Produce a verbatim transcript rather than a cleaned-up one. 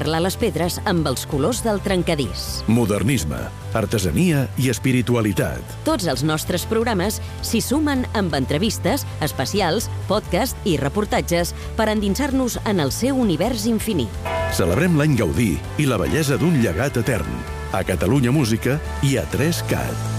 perlar les pedres amb els colors del trencadís. Modernisme, artesania i espiritualitat. Tots els nostres programes s'hi sumen amb entrevistes, especials, podcast i reportatges per endinsar-nos en el seu univers infinit. Celebrem l'any Gaudí i la bellesa d'un llegat etern. A Catalunya Música i a tres cat.